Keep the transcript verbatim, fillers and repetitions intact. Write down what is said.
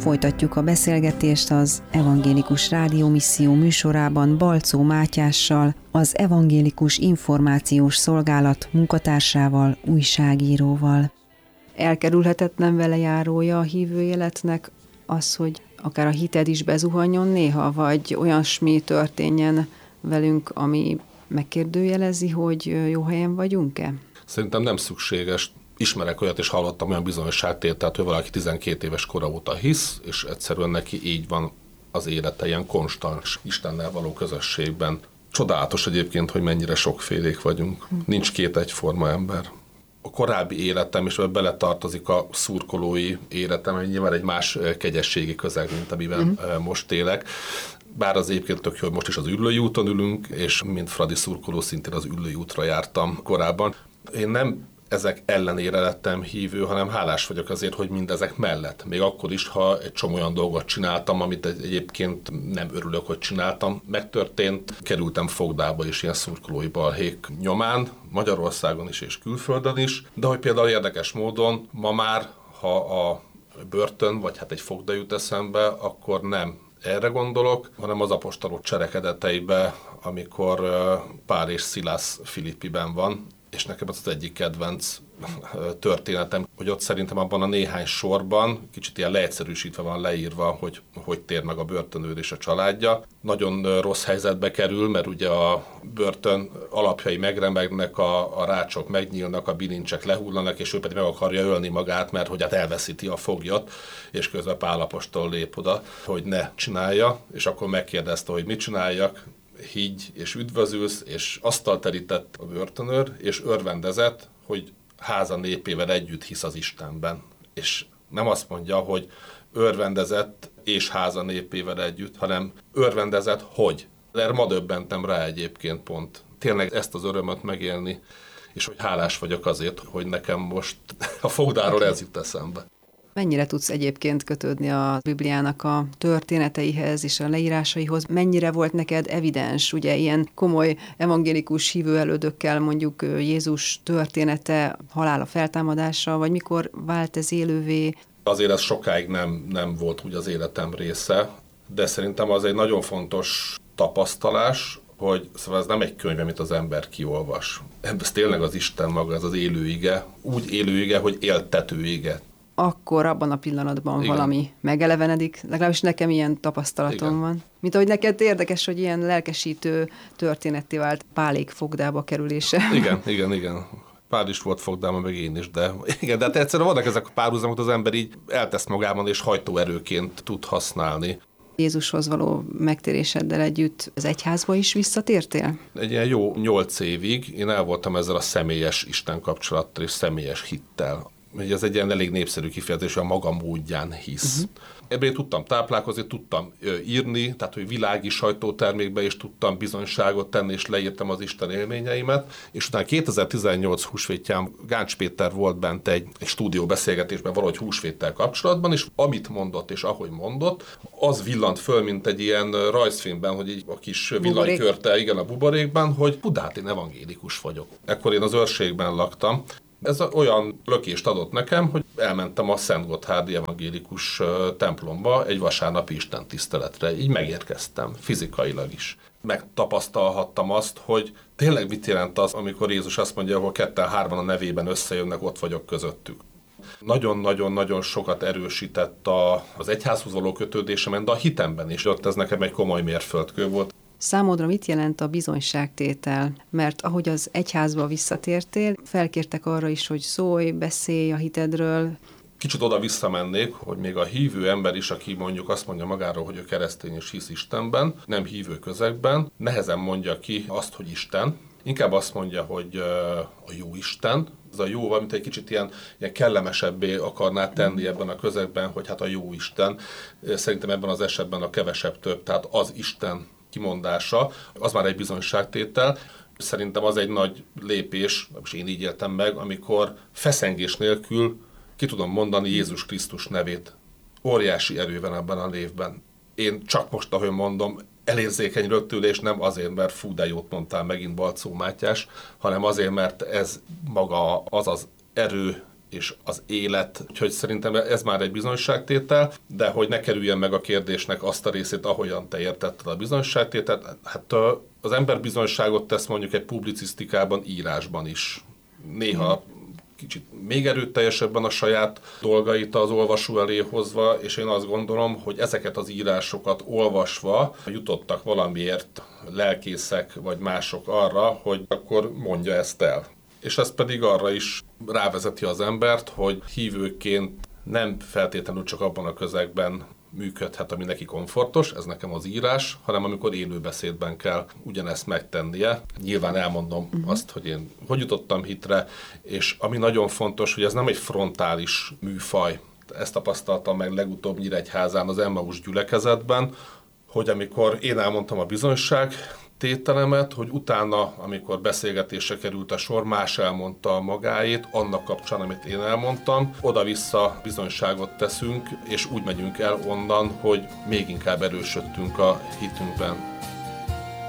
Folytatjuk a beszélgetést az Evangélikus Rádiómisszió műsorában Balczó Mátyással, az Evangélikus Információs Szolgálat munkatársával, újságíróval. Elkerülhetetlen velejárója a hívő életnek az, hogy akár a hited is bezuhanjon néha, vagy olyasmi történjen velünk, ami megkérdőjelezi, hogy jó helyen vagyunk-e? Szerintem nem szükséges. Ismerek olyat, és hallottam olyan bizonyosságtételt, hogy valaki tizenkét éves kora óta hisz, és egyszerűen neki így van az élete, ilyen konstans Istennel való közösségben. Csodálatos egyébként, hogy mennyire sokfélék vagyunk. Nincs két egyforma ember. A korábbi életem, és beletartozik a szurkolói életem, hogy nyilván egy más kegyességi közeg, mint amiben mm. most élek. Bár az egyébként tök jó, hogy most is az Üllői úton ülünk, és mint Fradi szurkoló szintén az Üllői útra jártam korábban. Én nem ezek ellenére lettem hívő, hanem hálás vagyok azért, hogy mindezek mellett. Még akkor is, ha egy csomó olyan dolgot csináltam, amit egyébként nem örülök, hogy csináltam. Megtörtént, kerültem fogdába is ilyen szurkolói balhék nyomán, Magyarországon is és külföldön is, de hogy például érdekes módon ma már, ha a börtön, vagy hát egy fogda jut eszembe, akkor nem erre gondolok, hanem az apostolok cselekedeteibe, amikor Pál és Szilász Filippiben van, és nekem az az egyik kedvenc történetem, hogy ott szerintem abban a néhány sorban, kicsit ilyen leegyszerűsítve van leírva, hogy hogy tér meg a börtönőr és a családja. Nagyon rossz helyzetbe kerül, mert ugye a börtön alapjai megremegnek, a, a rácsok megnyílnak, a bilincsek lehullanak, és ő pedig meg akarja ölni magát, mert hogy hát elveszíti a foglyot, és közben Pál apostol lép oda, hogy ne csinálja, és akkor megkérdezte, hogy mit csináljak, higgy és üdvözülsz, és asztalt terített a börtönőr, és örvendezett, hogy háza népével együtt hisz az Istenben. És nem azt mondja, hogy örvendezett és háza népével együtt, hanem örvendezett, hogy. Erre ma döbbentem rá egyébként pont. Tényleg ezt az örömöt megélni, és hogy hálás vagyok azért, hogy nekem most a fogdáról ez jut eszembe. Mennyire tudsz egyébként kötődni a Bibliának a történeteihez és a leírásaihoz? Mennyire volt neked evidens, ugye ilyen komoly evangélikus hívőelődökkel mondjuk Jézus története, halála, feltámadása, vagy mikor vált ez élővé? Azért ez sokáig nem, nem volt úgy az életem része, de szerintem az egy nagyon fontos tapasztalás, hogy szóval ez nem egy könyv, amit az ember kiolvas. Ez tényleg az Isten maga, ez az élő ige, úgy élő ige, hogy éltető ige. Akkor abban a pillanatban Igen. valami megelevenedik, legalábbis nekem ilyen tapasztalatom Igen. van. Mint ahogy neked érdekes, hogy ilyen lelkesítő történetté vált Pálék fogdába kerülése. Igen, igen, igen. Pál is volt fogdáma, meg én is, de igen, de hát egyszerűen vannak ezek a párhuzamok, az ember így eltesz magában, és hajtóerőként tud használni. Jézushoz való megtéréseddel együtt az egyházba is visszatértél? Egy ilyen jó nyolc évig én el voltam ezzel a személyes Isten kapcsolattal és személyes hittel. Ugye ez egy ilyen elég népszerű kifejezés, hogy a maga módján hisz. Uh-huh. Ebből tudtam táplálkozni, tudtam ö, írni, tehát hogy világi sajtótermékbe is tudtam bizonyságot tenni, és leírtam az Isten élményeimet. És utána kétezer-tizennyolc húsvétján Gáncs Péter volt bent egy, egy stúdió beszélgetésben valahogy húsvéttel kapcsolatban, és amit mondott és ahogy mondott, az villant föl, mint egy ilyen rajzfilmben, hogy így a kis villanykörte, igen, a buborékban, hogy hú, de hát én evangélikus vagyok. Ekkor én az őrségben laktam. Ez olyan lökést adott nekem, hogy elmentem a Szent Gotthárdi evangélikus templomba egy vasárnapi istentiszteletre. Így megérkeztem, fizikailag is. Megtapasztalhattam azt, hogy tényleg mit jelent az, amikor Jézus azt mondja, hogy ketten-hárman a nevében összejönnek, ott vagyok közöttük. Nagyon-nagyon-nagyon sokat erősített a, az egyházhoz való kötődésemen, de a hitemben is. Ott ez nekem egy komoly mérföldkő volt. Számodra mit jelent a bizonyságtétel? Mert ahogy az egyházba visszatértél, felkértek arra is, hogy szólj, beszélj a hitedről. Kicsit oda visszamennék, hogy még a hívő ember is, aki mondjuk azt mondja magáról, hogy ő keresztény és hisz Istenben, nem hívő közegben, nehezen mondja ki azt, hogy Isten. Inkább azt mondja, hogy a jó Isten. Ez a jó, valamint egy kicsit ilyen, ilyen kellemesebbé akarná tenni ebben a közegben, hogy hát a jó Isten. Szerintem ebben az esetben a kevesebb több, tehát az Isten kimondása, az már egy bizonyságtétel. Szerintem az egy nagy lépés, és én így éltem meg, amikor feszengés nélkül ki tudom mondani Jézus Krisztus nevét. Óriási erő van ebben a névben. Én csak most, ahogy mondom, elérzékenyülök tőle, és nem azért, mert fú, de jót mondtál megint Balczó Mátyás, hanem azért, mert ez maga az az erő és az élet, úgyhogy szerintem ez már egy bizonyságtétel, de hogy ne kerüljen meg a kérdésnek azt a részét, ahogyan te értetted a bizonyságtételt, hát az ember bizonyságot tesz mondjuk egy publicisztikában, írásban is. Néha kicsit még erőteljesebben a saját dolgait az olvasó elé hozva, és én azt gondolom, hogy ezeket az írásokat olvasva jutottak valamiért lelkészek vagy mások arra, hogy akkor mondja ezt el. És ez pedig arra is rávezeti az embert, hogy hívőként nem feltétlenül csak abban a közegben működhet, ami neki komfortos, ez nekem az írás, hanem amikor élőbeszédben kell ugyanezt megtennie. Nyilván elmondom uh-huh. azt, hogy én hogy jutottam hitre, és ami nagyon fontos, hogy ez nem egy frontális műfaj. Ezt tapasztaltam meg legutóbb Nyíregyházán az Emmaus gyülekezetben, hogy amikor én elmondtam a bizonyság tételemet, hogy utána, amikor beszélgetésre került a sor, más elmondta magáét, annak kapcsán, amit én elmondtam, oda-vissza bizonyságot teszünk, és úgy megyünk el onnan, hogy még inkább erősödtünk a hitünkben.